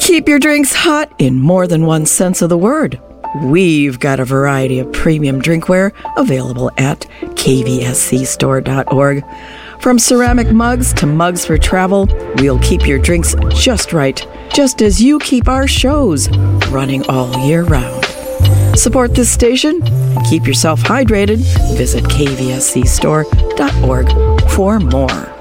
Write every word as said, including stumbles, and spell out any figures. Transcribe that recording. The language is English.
Keep your drinks hot in more than one sense of the word. We've got a variety of premium drinkware available at k v s c store dot org. From ceramic mugs to mugs for travel, we'll keep your drinks just right, just as you keep our shows running all year round. Support this station and keep yourself hydrated. Visit k v s c store dot org for more.